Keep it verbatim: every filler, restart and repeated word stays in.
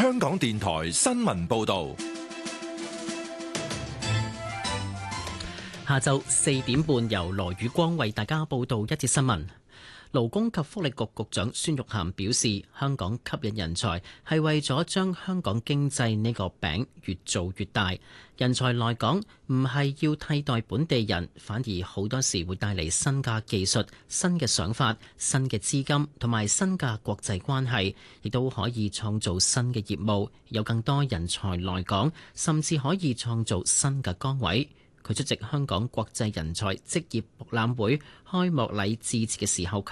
香港電台新聞報道。 下晝四點半，由羅宇光為大家報道一節新聞。勞工及福利局局長孫玉菡表示，香港吸引人才係為咗將香港經濟呢個餅越做越大。人才來港唔係要替代本地人，反而好多時會帶嚟新嘅技術、新嘅想法、新嘅資金同埋新嘅國際關係，亦都可以創造新嘅業務，有更多人才來港，甚至可以創造新嘅崗位。佢出席香港國際人才職業博覽會開幕禮致辭嘅時候